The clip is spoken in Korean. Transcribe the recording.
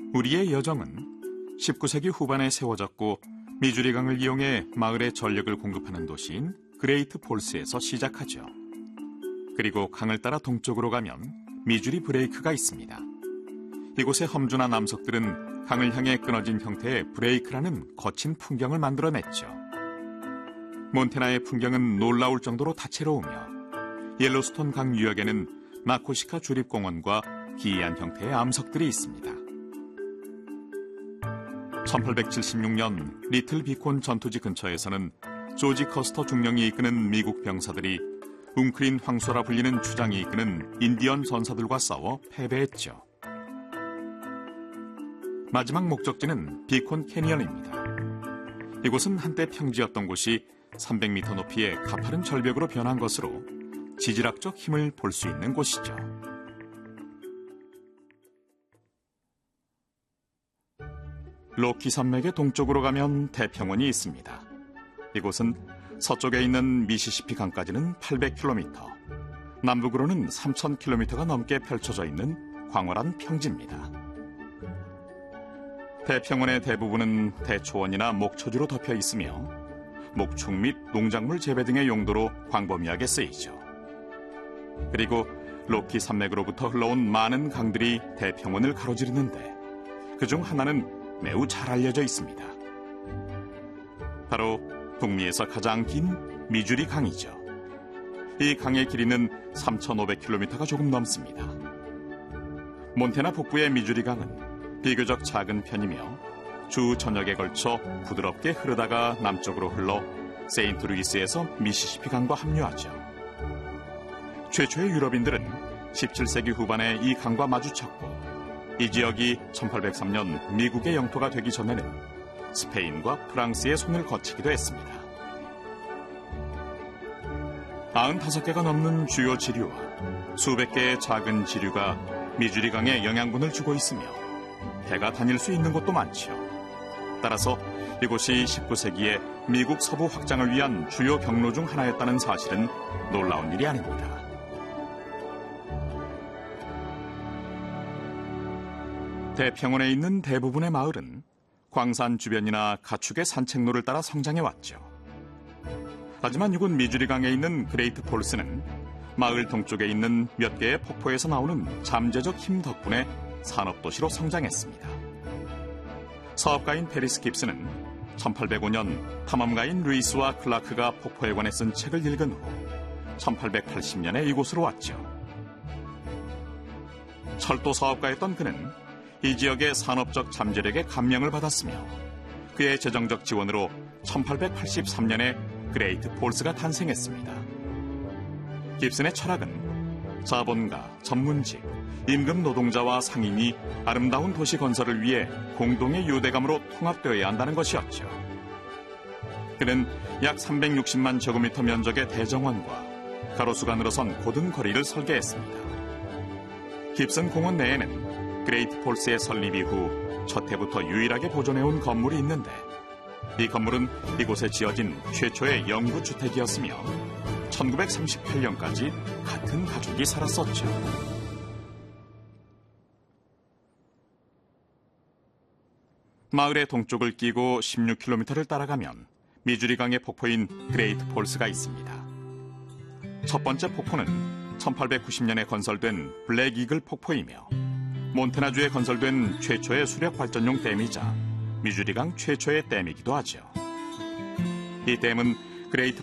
우리의 여정은 19세기 후반에 세워졌고 미주리 강을 이용해 마을에 전력을 공급하는 도시인 그레이트 폴스에서 시작하죠. 그리고 강을 따라 동쪽으로 가면 미주리 브레이크가 있습니다. 이곳의 험준한 암석들은 강을 향해 끊어진 형태의 브레이크라는 거친 풍경을 만들어냈죠. 몬태나의 풍경은 놀라울 정도로 다채로우며 옐로스톤 강 유역에는 마코시카 주립공원과 기이한 형태의 암석들이 있습니다. 1876년 리틀 비콘 전투지 근처에서는 조지 커스터 중령이 이끄는 미국 병사들이 웅크린 황소라 불리는 추장이 이끄는 인디언 전사들과 싸워 패배했죠. 마지막 목적지는 비콘 캐니언입니다. 이곳은 한때 평지였던 곳이 300m 높이의 가파른 절벽으로 변한 것으로 지질학적 힘을 볼 수 있는 곳이죠. 로키 산맥의 동쪽으로 가면 태평원이 있습니다. 이곳은 서쪽에 있는 미시시피 강까지는 800km, 남북으로는 3000km가 넘게 펼쳐져 있는 광활한 평지입니다. 태평원의 대부분은 대초원이나 목초지로 덮여 있으며 목축 및 농작물 재배 등의 용도로 광범위하게 쓰이죠. 그리고 로키 산맥으로부터 흘러온 많은 강들이 태평원을 가로지르는데 그중 하나는 매우 잘 알려져 있습니다. 바로 북미에서 가장 긴 미주리 강이죠. 이 강의 길이는 3,500km가 조금 넘습니다. 몬태나 북부의 미주리 강은 비교적 작은 편이며 주 전역에 걸쳐 부드럽게 흐르다가 남쪽으로 흘러 세인트루이스에서 미시시피 강과 합류하죠. 최초의 유럽인들은 17세기 후반에 이 강과 마주쳤고 이 지역이 1803년 미국의 영토가 되기 전에는 스페인과 프랑스의 손을 거치기도 했습니다. 95개가 넘는 주요 지류와 수백 개의 작은 지류가 미주리 강에 영향분을 주고 있으며 배가 다닐 수 있는 곳도 많지요. 따라서 이곳이 19세기에 미국 서부 확장을 위한 주요 경로 중 하나였다는 사실은 놀라운 일이 아닙니다. 태평원에 있는 대부분의 마을은 광산 주변이나 가축의 산책로를 따라 성장해왔죠. 하지만 이곳 미주리강에 있는 그레이트 폴스는 마을 동쪽에 있는 몇 개의 폭포에서 나오는 잠재적 힘 덕분에 산업도시로 성장했습니다. 사업가인 페리스 깁스는 1805년 탐험가인 루이스와 클라크가 폭포에 관해 쓴 책을 읽은 후 1880년에 이곳으로 왔죠. 철도 사업가였던 그는 이 지역의 산업적 잠재력에 감명을 받았으며 그의 재정적 지원으로 1883년에 그레이트 폴스가 탄생했습니다. 깁슨의 철학은 자본가, 전문직, 임금 노동자와 상인이 아름다운 도시 건설을 위해 공동의 유대감으로 통합되어야 한다는 것이었죠. 그는 약 360만 제곱미터 면적의 대정원과 가로수가 늘어선 고든 거리를 설계했습니다. 깁슨 공원 내에는 그레이트 폴스의 설립 이후 첫 해부터 유일하게 보존해온 건물이 있는데 이 건물은 이곳에 지어진 최초의 영구주택이었으며 1938년까지 같은 가족이 살았었죠. 마을의 동쪽을 끼고 16km를 따라가면 미주리강의 폭포인 그레이트 폴스가 있습니다. 첫 번째 폭포는 1890년에 건설된 블랙 이글 폭포이며 몬태나주에 건설된 최초의 수력 발전용 댐이자 미주리강 최초의 댐이기도 하죠. 이 댐은 그레이트